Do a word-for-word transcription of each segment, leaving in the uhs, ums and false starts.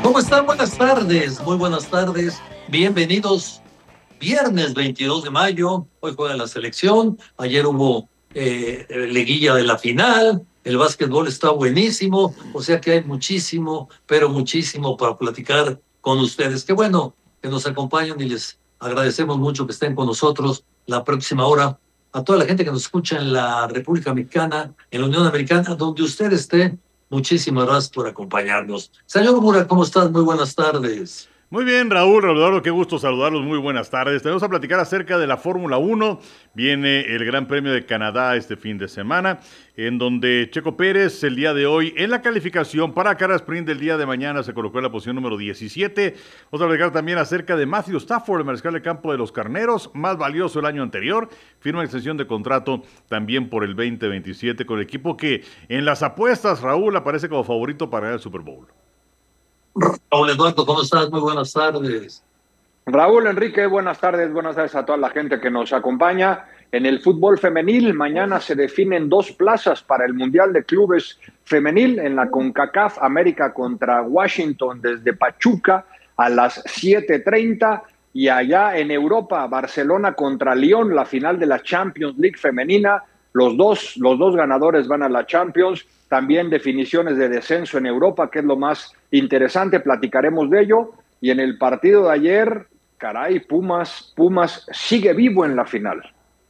¿Cómo están? Buenas tardes, muy buenas tardes. Bienvenidos. Viernes veintidós de mayo, hoy juega la selección. Ayer hubo eh, liguilla de la final. El básquetbol está buenísimo, o sea que hay muchísimo, pero muchísimo para platicar con ustedes. Qué bueno que nos acompañan y les agradecemos mucho que estén con nosotros la próxima hora. A toda la gente que nos escucha en la República Mexicana, en la Unión Americana, donde usted esté, muchísimas gracias por acompañarnos. Señor Mura, ¿cómo estás? Muy buenas tardes. Muy bien, Raúl, Raúl Eduardo, qué gusto saludarlos, muy buenas tardes. Tenemos a platicar acerca de la Fórmula uno. Viene el Gran Premio de Canadá este fin de semana, en donde Checo Pérez el día de hoy en la calificación para Cara Sprint del día de mañana se colocó en la posición número diecisiete. Vamos a platicar también acerca de Matthew Stafford, el mariscal de campo de los Carneros, más valioso el año anterior. Firma extensión de contrato también por el veinte veintisiete con el equipo que en las apuestas, Raúl, aparece como favorito para ganar el Super Bowl. Raúl Eduardo, ¿cómo estás? Muy buenas tardes. Raúl, Enrique, buenas tardes, buenas tardes a toda la gente que nos acompaña. En el fútbol femenil, mañana se definen dos plazas para el Mundial de Clubes Femenil en la CONCACAF, América contra Washington desde Pachuca a las siete treinta, y allá en Europa, Barcelona contra Lyon, la final de la Champions League femenina. Los dos, los dos ganadores van a la Champions. También definiciones de descenso en Europa, que es lo más interesante, platicaremos de ello. Y en el partido de ayer, caray, Pumas, Pumas sigue vivo en la final.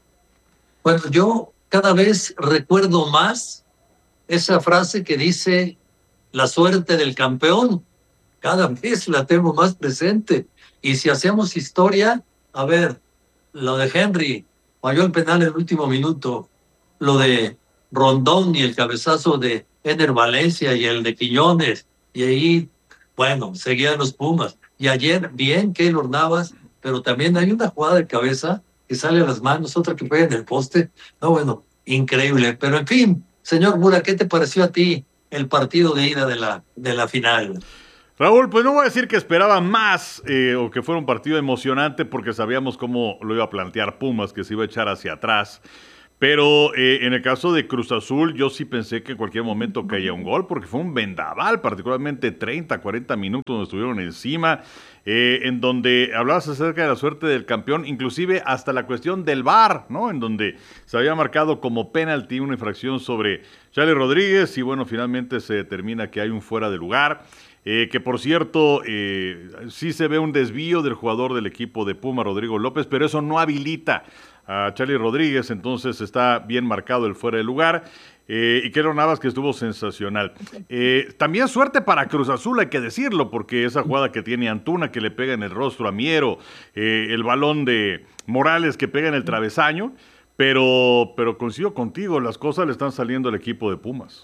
Bueno, yo cada vez recuerdo más esa frase que dice la suerte del campeón. Cada vez la tengo más presente. Y si hacemos historia, a ver, lo de Henry, falló el penal en el último minuto, lo de Rondón y el cabezazo de Eder Valencia y el de Quiñones, y ahí, bueno, seguían los Pumas. Y ayer, bien, Keylor Navas, pero también hay una jugada de cabeza que sale a las manos, otra que pega en el poste. No, bueno, increíble. Pero en fin, señor Mura, ¿qué te pareció a ti el partido de ida de la, de la final? Raúl, pues no voy a decir que esperaba más eh, o que fuera un partido emocionante porque sabíamos cómo lo iba a plantear Pumas, que se iba a echar hacia atrás. Pero eh, en el caso de Cruz Azul, yo sí pensé que en cualquier momento caía un gol, porque fue un vendaval, particularmente treinta, cuarenta minutos donde estuvieron encima, eh, en donde hablabas acerca de la suerte del campeón, inclusive hasta la cuestión del V A R, ¿no? En donde se había marcado como penalti una infracción sobre Charlie Rodríguez y bueno, finalmente se determina que hay un fuera de lugar. Eh, que por cierto, eh, sí se ve un desvío del jugador del equipo de Puma, Rodrigo López, pero eso no habilita a Charlie Rodríguez, entonces está bien marcado el fuera de lugar. Eh, y Keylor Navas, que estuvo sensacional. Eh, también suerte para Cruz Azul, hay que decirlo, porque esa jugada que tiene Antuna, que le pega en el rostro a Miero, eh, el balón de Morales que pega en el travesaño, pero, pero coincido contigo, las cosas le están saliendo al equipo de Pumas.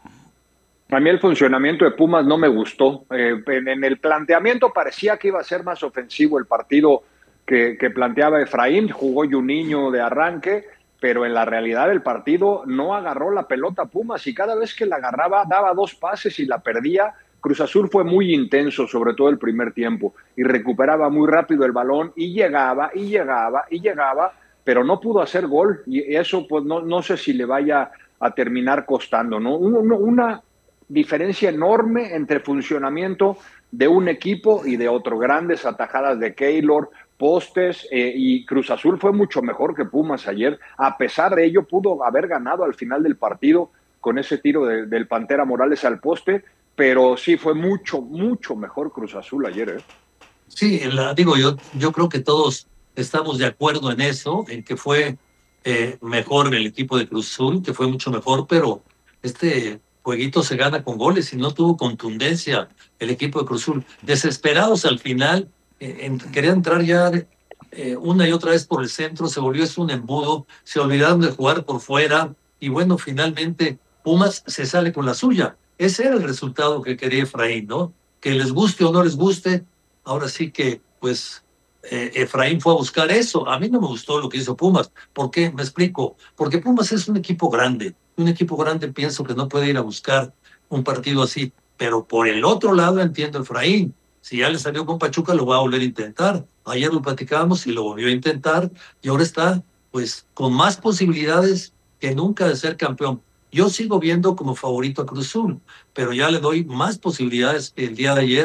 A mí el funcionamiento de Pumas no me gustó. Eh, en, en el planteamiento parecía que iba a ser más ofensivo el partido que, que planteaba Efraín. Jugó Juninho de arranque, pero en la realidad del partido no agarró la pelota Pumas y cada vez que la agarraba daba dos pases y la perdía. Cruz Azul fue muy intenso, sobre todo el primer tiempo, y recuperaba muy rápido el balón y llegaba, y llegaba, y llegaba, pero no pudo hacer gol. Y eso pues no, no sé si le vaya a terminar costando, ¿no? Una... una diferencia enorme entre funcionamiento de un equipo y de otro. Grandes atajadas de Keylor, postes, eh, y Cruz Azul fue mucho mejor que Pumas ayer. A pesar de ello, pudo haber ganado al final del partido con ese tiro de, del Pantera Morales al poste, pero sí fue mucho, mucho mejor Cruz Azul ayer. ¿eh? Sí, la, digo, yo, yo creo que todos estamos de acuerdo en eso, en que fue eh, mejor el equipo de Cruz Azul, que fue mucho mejor, pero este jueguito se gana con goles y no tuvo contundencia el equipo de Cruz Azul. Desesperados al final, eh, en, querían entrar ya eh, una y otra vez por el centro, se volvió eso un embudo, se olvidaron de jugar por fuera y bueno, finalmente Pumas se sale con la suya. Ese era el resultado que quería Efraín, ¿no? Que les guste o no les guste, ahora sí que pues eh, Efraín fue a buscar eso. A mí no me gustó lo que hizo Pumas. ¿Por qué? Me explico. Porque Pumas es un equipo grande. Un equipo grande pienso que no puede ir a buscar un partido así. Pero por el otro lado entiendo a Efraín. Si ya le salió con Pachuca, lo va a volver a intentar. Ayer lo platicábamos y lo volvió a intentar. Y ahora está, pues, con más posibilidades que nunca de ser campeón. Yo sigo viendo como favorito a Cruz Azul, pero ya le doy más posibilidades que el día de ayer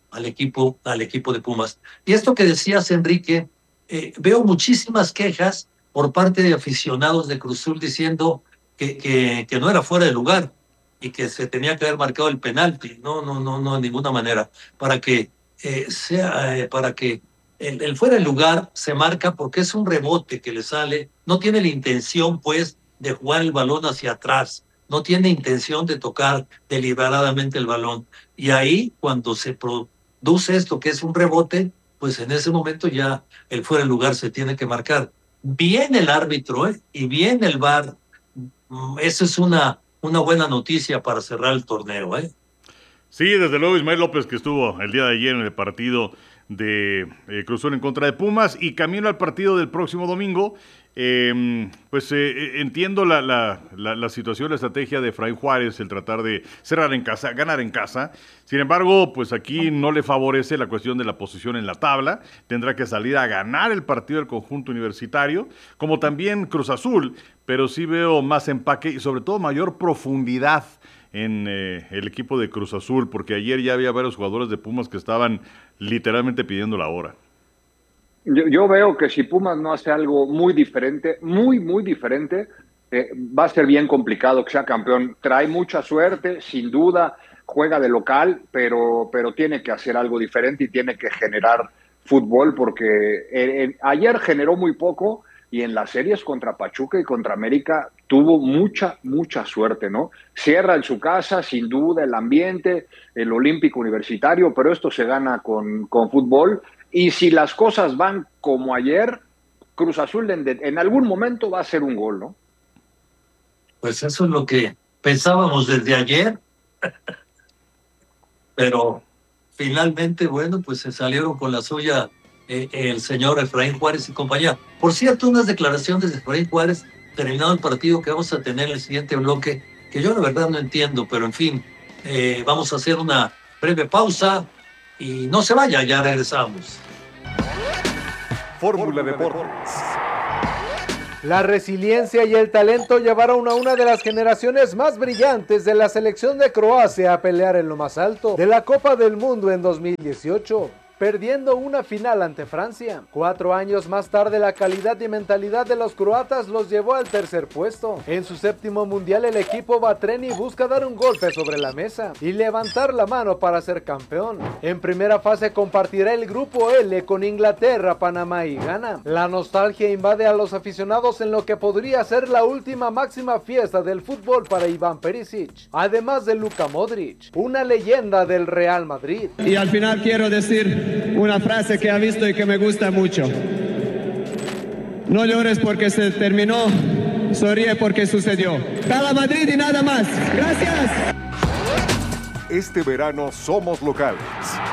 al equipo, al equipo de Pumas. Y esto que decías, Enrique, eh, veo muchísimas quejas por parte de aficionados de Cruz Azul diciendo que, que, que no era fuera de lugar y que se tenía que haber marcado el penalti. No, no, no, no, de ninguna manera. Para que eh, sea, eh, para que el, el fuera de lugar se marca porque es un rebote que le sale. No tiene la intención, pues, de jugar el balón hacia atrás. No tiene intención de tocar deliberadamente el balón. Y ahí, cuando se produce esto, que es un rebote, pues en ese momento ya el fuera de lugar se tiene que marcar. Bien el árbitro, ¿eh? Y bien el V A R. Eso es una, una buena noticia para cerrar el torneo, ¿eh? Sí, desde luego Ismael López, que estuvo el día de ayer en el partido de eh, Cruz Azul en contra de Pumas, y camino al partido del próximo domingo. Eh, pues eh, entiendo la, la, la, la situación, la estrategia de Efraín Juárez, el tratar de cerrar en casa, ganar en casa. Sin embargo, pues aquí no le favorece la cuestión de la posición en la tabla. Tendrá que salir a ganar el partido del conjunto universitario, como también Cruz Azul, pero sí veo más empaque y sobre todo mayor profundidad en eh, el equipo de Cruz Azul, porque ayer ya había varios jugadores de Pumas que estaban literalmente pidiendo la hora. Yo, yo veo que si Pumas no hace algo muy diferente, muy, muy diferente, eh, va a ser bien complicado que sea campeón. Trae mucha suerte, sin duda, juega de local, pero, pero tiene que hacer algo diferente y tiene que generar fútbol, porque eh, eh, ayer generó muy poco y en las series contra Pachuca y contra América tuvo mucha, mucha suerte, ¿no? Cierra en su casa, sin duda, el ambiente, el olímpico universitario, pero esto se gana con, con fútbol. Y si las cosas van como ayer, Cruz Azul en, en algún momento va a hacer un gol, ¿no? Pues eso es lo que pensábamos desde ayer, pero finalmente, bueno, pues se salieron con la suya eh, el señor Efraín Juárez y compañía. Por cierto, unas declaraciones de Efraín Juárez, terminado el partido que vamos a tener en el siguiente bloque, que yo la verdad no entiendo, pero en fin, eh, vamos a hacer una breve pausa y no se vaya, ya regresamos. Fórmula Deportes. La resiliencia y el talento llevaron a una de las generaciones más brillantes de la selección de Croacia a pelear en lo más alto de la Copa del Mundo en dos mil dieciocho. Perdiendo una final ante Francia. Cuatro años más tarde, la calidad y mentalidad de los croatas los llevó al tercer puesto. En su séptimo mundial, el equipo Batreni busca dar un golpe sobre la mesa y levantar la mano para ser campeón. En primera fase compartirá el grupo L con Inglaterra, Panamá y Ghana. La nostalgia invade a los aficionados en lo que podría ser la última máxima fiesta del fútbol para Iván Perisic, además de Luka Modric, una leyenda del Real Madrid. Y al final quiero decir una frase que he visto y que me gusta mucho. No llores porque se terminó, sonríe porque sucedió. ¡Viva Madrid y nada más! ¡Gracias! Este verano somos locales.